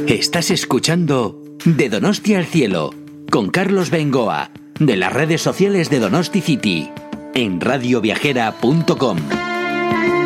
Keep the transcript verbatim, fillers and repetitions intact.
Estás escuchando De Donosti al Cielo con Carlos Bengoa, de las redes sociales de Donosti City, en radioviajera punto com.